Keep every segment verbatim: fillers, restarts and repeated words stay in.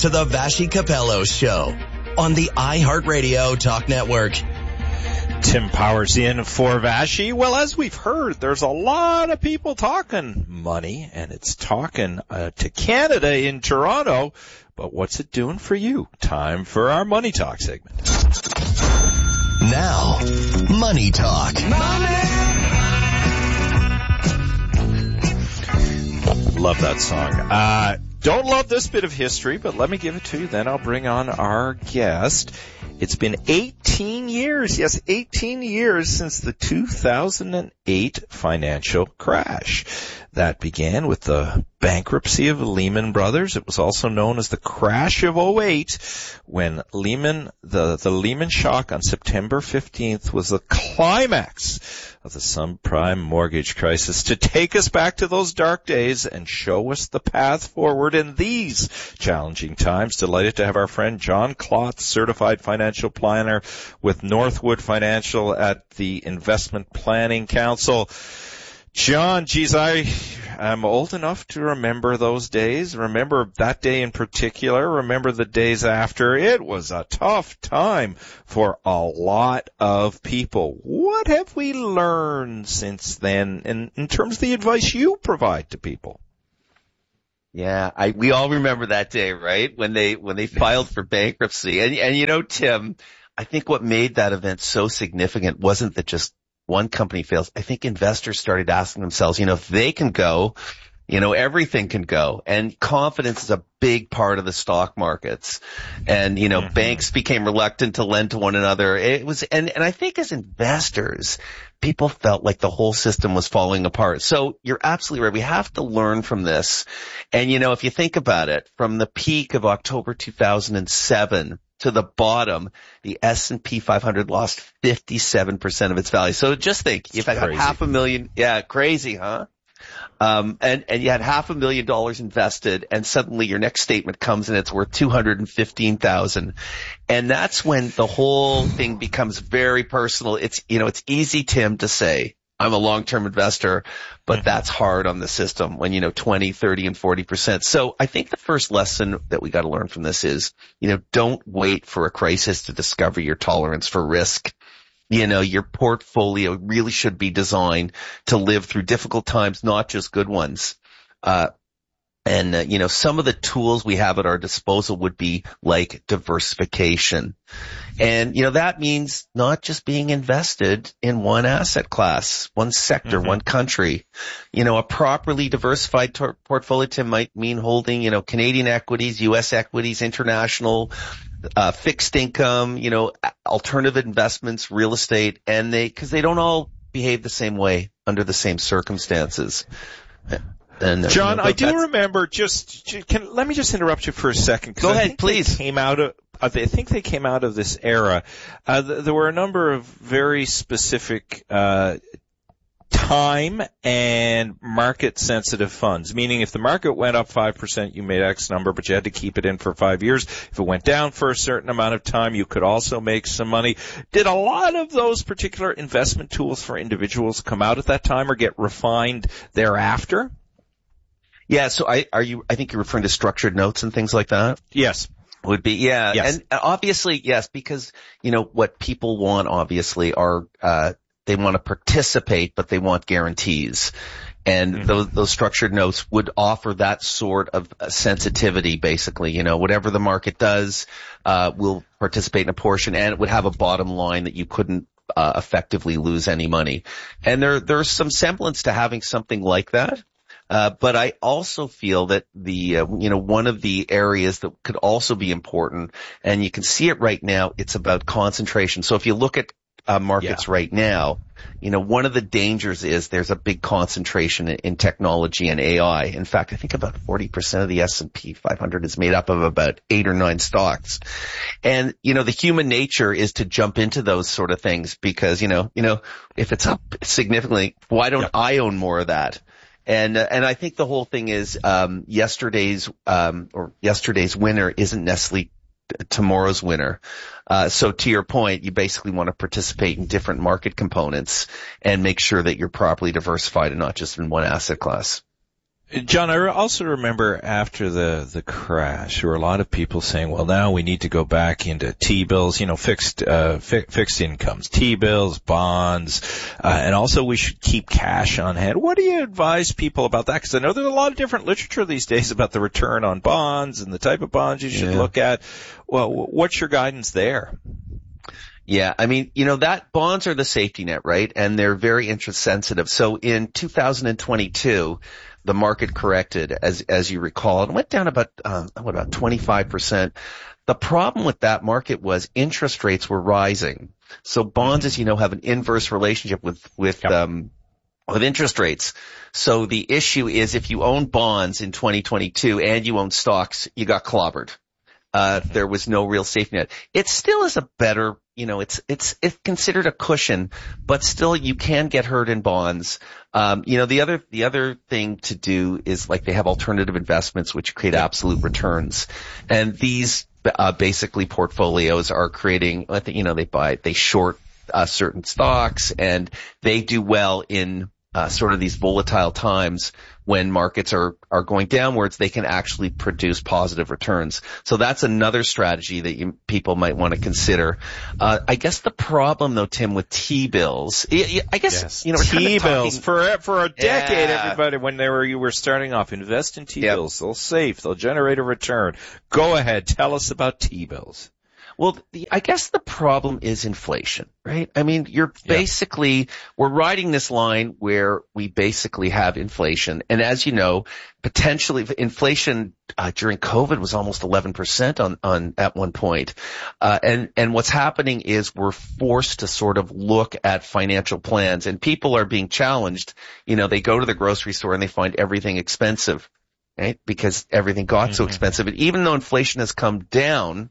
to the Vashi Capello Show on the iHeartRadio Talk Network. Tim Powers in for Vashi. Well, as we've heard, there's a lot of people talking money, and it's talking uh, to Canada in Toronto. But what's it doing for you? Time for our Money Talk segment. Now, Money Talk. Money! Love that song. Uh, don't love this bit of history, but let me give it to you. Then I'll bring on our guest. It's been eighteen years, yes, eighteen years since the two thousand eight financial crash. That began with the bankruptcy of Lehman Brothers. It was also known as the crash of oh eight, when Lehman, the, the Lehman shock on September fifteenth was the climax of the subprime mortgage crisis to take us back to those dark days and show us the path forward in these challenging times. Delighted to have our friend John Kloth, certified financial planner with Northwood Financial at the Investment Planning Council. John, geez, I am old enough to remember those days, remember that day in particular, remember the days after. It was a tough time for a lot of people. What have we learned since then in, in terms of the advice you provide to people? Yeah, I, we all remember that day, right? When they, when they filed for bankruptcy. And, and you know, Tim, I think what made that event so significant wasn't that just one company fails. I think investors started asking themselves, you know, if they can go, you know, everything can go. And confidence is a big part of the stock markets. And, you know, mm-hmm. banks became reluctant to lend to one another. It was, and, and I think as investors, people felt like the whole system was falling apart. So you're absolutely right. We have to learn from this. And, you know, if you think about it, from the peak of October two thousand seven to the bottom, the S and P five hundred lost fifty-seven percent of its value. So just think, if I got half a million, yeah, crazy, huh? Um, and, and you had half a million dollars invested, and suddenly your next statement comes and it's worth two hundred fifteen thousand. And that's when the whole thing becomes very personal. It's, you know, it's easy, Tim, to say, I'm a long-term investor, but mm-hmm. that's hard on the system when, you know, twenty, thirty, and forty percent. So I think the first lesson that we got to learn from this is, you know, don't wait for a crisis to discover your tolerance for risk. You know, your portfolio really should be designed to live through difficult times, not just good ones. Uh, and, uh, you know, some of the tools we have at our disposal would be like diversification. And, you know, that means not just being invested in one asset class, one sector, mm-hmm. one country. You know, a properly diversified tor- portfolio Tim, might mean holding, you know, Canadian equities, U S equities, international, uh, fixed income, you know, alternative investments, real estate, and they, cause they don't all behave the same way under the same circumstances. And, John, you know, I do remember just, can, let me just interrupt you for a second. Go I ahead, think please. They came out of, I think they came out of this era. Uh, th- there were a number of very specific, uh, time and market sensitive funds, meaning if the market went up five percent, you made X number, but you had to keep it in for five years. If it went down for a certain amount of time, you could also make some money. Did a lot of those particular investment tools for individuals come out at that time or get refined thereafter? Yeah, so I, are you, I think you're referring to structured notes and things like that? Yes. Would be, yeah. Yes. And obviously, yes, because, you know, what people want obviously are, uh, they want to participate, but they want guarantees. And mm-hmm. those, those structured notes would offer that sort of sensitivity, basically. You know, whatever the market does, uh, will participate in a portion, and it would have a bottom line that you couldn't, uh, effectively lose any money. And there, there's some semblance to having something like that. Uh, but I also feel that the, uh, you know, one of the areas that could also be important, and you can see it right now, it's about concentration. So if you look at uh, markets yeah. right now, you know, one of the dangers is there's a big concentration in, in technology and A I. In fact, I think about forty percent of the S and P five hundred is made up of about eight or nine stocks. And, you know, the human nature is to jump into those sort of things because, you know, you know, if it's up significantly, why don't yeah. I own more of that? And, uh, and I think the whole thing is, um, yesterday's, um, or yesterday's winner isn't necessarily t- tomorrow's winner. Uh, so to your point, you basically want to participate in different market components and make sure that you're properly diversified and not just in one asset class. John, I also remember after the, the crash, there were a lot of people saying, well, now we need to go back into T-bills, you know, fixed, uh, fi- fixed incomes, T-bills, bonds, uh, and also we should keep cash on hand. What do you advise people about that? Because I know there's a lot of different literature these days about the return on bonds and the type of bonds you should yeah. look at. Well, what's your guidance there? Yeah, I mean, you know, that bonds are the safety net, right? And they're very interest sensitive. So in two thousand twenty-two, the market corrected, as as you recall, and went down about um, what about twenty-five percent. The problem with that market was interest rates were rising. So bonds, as you know, have an inverse relationship with with yep. um with interest rates. So the issue is if you own bonds in twenty twenty-two and you own stocks, you got clobbered. Uh, there was no real safety net. It still is a better, you know, it's, it's, it's considered a cushion, but still you can get hurt in bonds. Um, you know, the other, the other thing to do is like they have alternative investments which create absolute returns. And these, uh, basically portfolios are creating, I think, you know, they buy, they short, uh, certain stocks and they do well in, uh, sort of these volatile times. When markets are, are going downwards, they can actually produce positive returns. So that's another strategy that you, people might want to consider. Uh, I guess the problem though, Tim, with T-bills, I guess, yes. you know, T-bills for, for a decade, yeah. everybody, when they were, you were starting off, invest in T-bills. Yep. They'll save, they'll generate a return. Go ahead. Tell us about T-bills. Well, the, I guess the problem is inflation, right? I mean, you're basically, yeah. we're riding this line where we basically have inflation. And as you know, potentially inflation, uh, during COVID was almost eleven percent on, on, at one point. Uh, and, and what's happening is we're forced to sort of look at financial plans and people are being challenged. You know, they go to the grocery store and they find everything expensive, right? Because everything got mm-hmm. so expensive. And even though inflation has come down,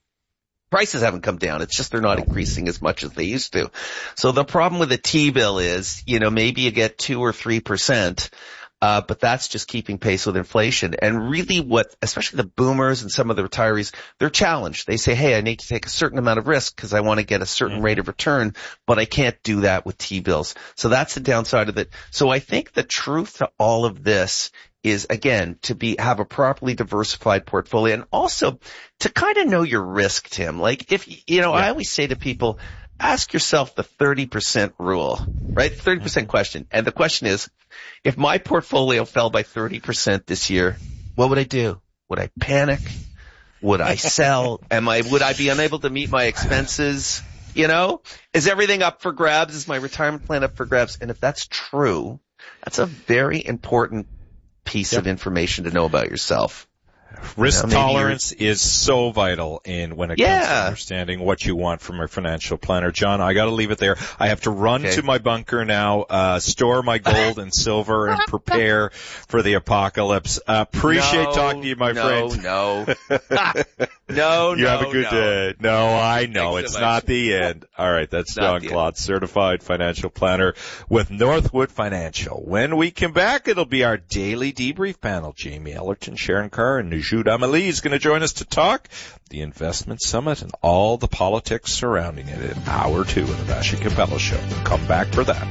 prices haven't come down. It's just they're not increasing as much as they used to. So the problem with a T-bill is, you know, maybe you get two or three percent, uh, but that's just keeping pace with inflation. And really what, especially the boomers and some of the retirees, they're challenged. They say, hey, I need to take a certain amount of risk because I want to get a certain mm-hmm. rate of return, but I can't do that with T-bills. So that's the downside of it. So I think the truth to all of this is, again, to be, have a properly diversified portfolio and also to kind of know your risk, Tim. Like if, you know, yeah. I always say to people, ask yourself the thirty percent rule, right? thirty percent question. And the question is, if my portfolio fell by thirty percent this year, what would I do? Would I panic? Would I sell? Am I, would I be unable to meet my expenses? You know, is everything up for grabs? Is my retirement plan up for grabs? And if that's true, that's a very important piece yep. of information to know about yourself. Risk you know, tolerance is so vital in when it yeah. comes to understanding what you want from a financial planner. John, I got to leave it there. I have to run okay. to my bunker now, uh, store my gold and silver and prepare for the apocalypse. Uh, appreciate no, talking to you, my no, friend. No, no, You no, have a good no. day. No, I know. Thanks it's so not the end. All right. That's Not John Klotz, certified financial planner with Northwood Financial. When we come back, it'll be our daily debrief panel. Jamie Ellerton, Sharon Carr, and Najud Amali is going to join us to talk the investment summit and all the politics surrounding it in hour two of the Vassar Capello Show. We'll come back for that.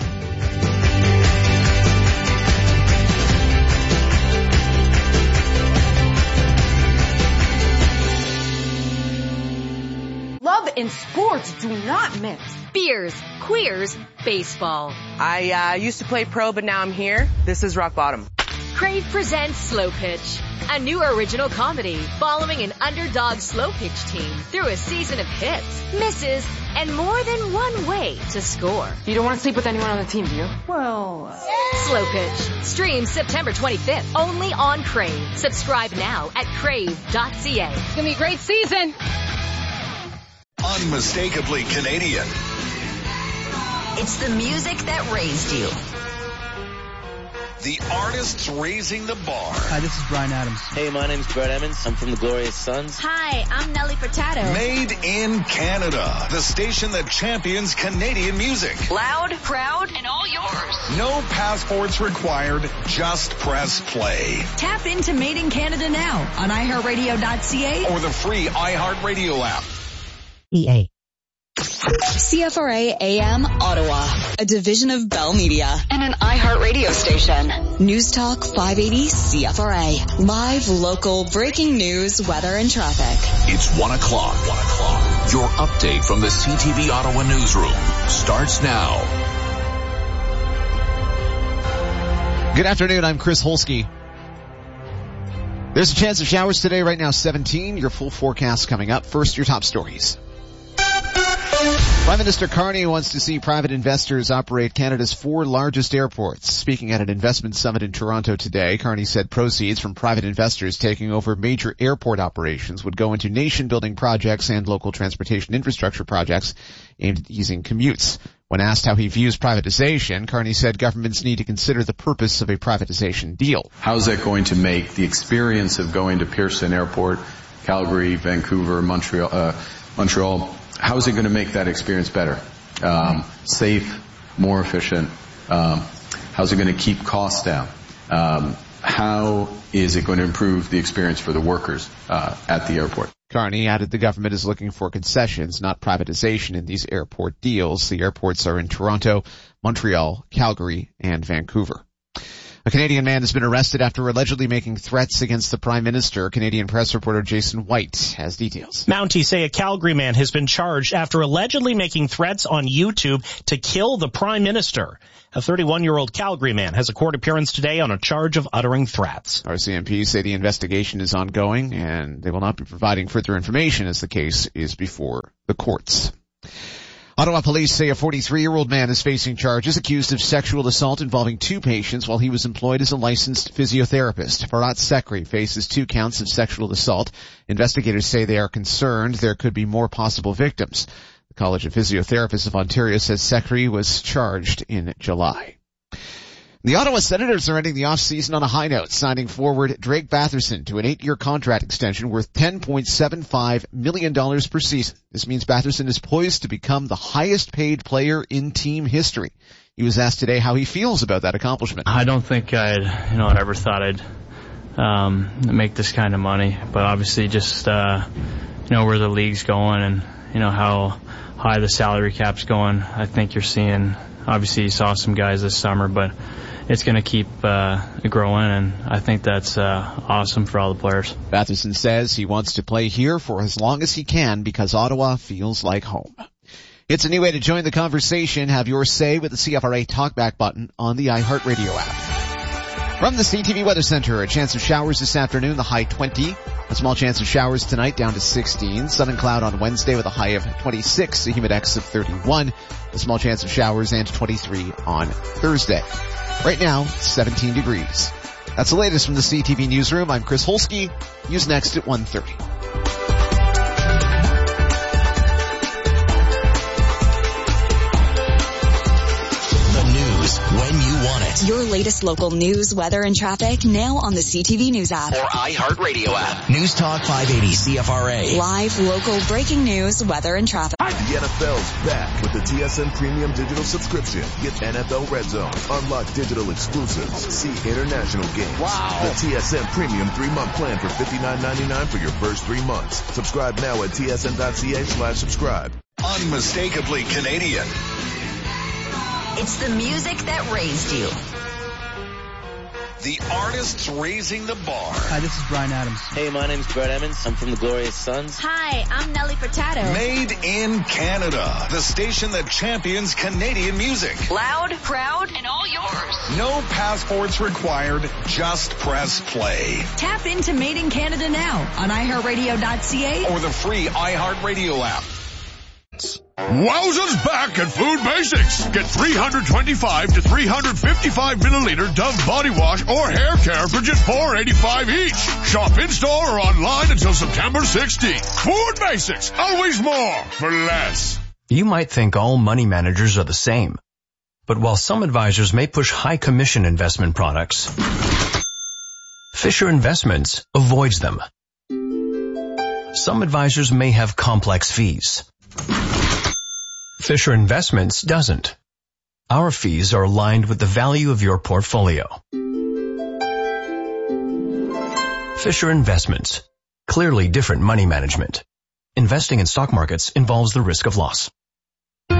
Love and sports do not mix. Beers, queers, baseball. I uh, used to play pro, but now I'm here. This is rock bottom. Crave presents Slow Pitch, a new original comedy following an underdog slow pitch team through a season of hits, misses, and more than one way to score. You don't want to sleep with anyone on the team, do you? Well... Uh... Slow Pitch. Stream September twenty-fifth, only on Crave. Subscribe now at crave dot c a. It's going to be a great season. Unmistakably Canadian. It's the music that raised you. The artists raising the bar. Hi, this is Bryan Adams. Hey, my name's Brett Emmons. I'm from the Glorious Sons. Hi, I'm Nelly Furtado. Made in Canada. The station that champions Canadian music. Loud, proud, and all yours. No passports required. Just press play. Tap into Made in Canada now on i heart radio dot c a or the free iHeartRadio app. E A C F R A A M Ottawa, a division of Bell Media and an iHeart radio station. News Talk five eighty C F R A. Live, local, breaking news, weather, and traffic. It's one o'clock. One o'clock. Your update from the C T V Ottawa newsroom starts now. Good afternoon. I'm Chris Holsky. There's a chance of showers today. Right now, seventeen. Your full forecast coming up. First, your top stories. Prime Minister Carney wants to see private investors operate Canada's four largest airports. Speaking at an investment summit in Toronto today, Carney said proceeds from private investors taking over major airport operations would go into nation-building projects and local transportation infrastructure projects aimed at easing commutes. When asked how he views privatization, Carney said governments need to consider the purpose of a privatization deal. How is that going to make the experience of going to Pearson Airport, Calgary, Vancouver, Montreal, uh, Montreal, how is it going to make that experience better? Um, safe, more efficient? Um, how is it going to keep costs down? Um, how is it going to improve the experience for the workers uh, at the airport? Carney added the government is looking for concessions, not privatization in these airport deals. The airports are in Toronto, Montreal, Calgary, and Vancouver. A Canadian man has been arrested after allegedly making threats against the Prime Minister. Canadian press reporter Jason White has details. Mounties say a Calgary man has been charged after allegedly making threats on YouTube to kill the Prime Minister. A thirty-one-year-old Calgary man has a court appearance today on a charge of uttering threats. R C M P say the investigation is ongoing and they will not be providing further information as the case is before the courts. Ottawa police say a forty-three-year-old man is facing charges accused of sexual assault involving two patients while he was employed as a licensed physiotherapist. Bharat Sekri faces two counts of sexual assault. Investigators say they are concerned there could be more possible victims. The College of Physiotherapists of Ontario says Sekri was charged in July. The Ottawa Senators are ending the offseason on a high note, signing forward Drake Batherson to an eight-year contract extension worth ten point seven five million dollars per season. This means Batherson is poised to become the highest-paid player in team history. He was asked today how he feels about that accomplishment. I don't think I'd, you know, I'd ever thought I'd um, make this kind of money, but obviously just, uh, you know, where the league's going and, you know, how high the salary cap's going. I think you're seeing, obviously you saw some guys this summer, but it's going to keep uh, growing, and I think that's uh, awesome for all the players. Batherson says he wants to play here for as long as he can because Ottawa feels like home. It's a new way to join the conversation. Have your say with the C F R A Talkback button on the iHeartRadio app. From the C T V Weather Center, a chance of showers this afternoon, the high twenty. A small chance of showers tonight, down to sixteen. Sun and cloud on Wednesday with a high of twenty-six, a humidex of thirty-one. A small chance of showers and twenty-three on Thursday. Right now, seventeen degrees. That's the latest from the C T V Newsroom. I'm Chris Holsky. News next at one thirty. When you want it. Your latest local news, weather, and traffic now on the C T V News app. Or iHeartRadio app. News Talk five eighty C F R A. Live, local, breaking news, weather, and traffic. The N F L's back with the T S N Premium Digital Subscription. Get N F L Red Zone, unlock digital exclusives, see international games. Wow. The T S N Premium three-month plan for fifty-nine ninety-nine for your first three months. Subscribe now at T S N dot C A slash subscribe. Unmistakably Canadian. It's the music that raised you. The artists raising the bar. Hi, this is Brian Adams. Hey, my name's Brett Emmons. I'm from the Glorious Sons. Hi, I'm Nelly Furtado. Made in Canada. The station that champions Canadian music. Loud, proud, and all yours. No passports required. Just press play. Tap into Made in Canada now on i heart radio dot c a or the free iHeartRadio app. Wowzers back at Food Basics. Get three twenty-five to three fifty-five milliliter Dove body wash or hair care for just four eighty-five each. Shop in-store or online until September sixteenth. Food Basics. Always more for less. You might think all money managers are the same. But while some advisors may push high commission investment products, Fisher Investments avoids them. Some advisors may have complex fees. Fisher Investments doesn't. Our fees are aligned with the value of your portfolio. Fisher Investments. Clearly different money management. Investing in stock markets involves the risk of loss.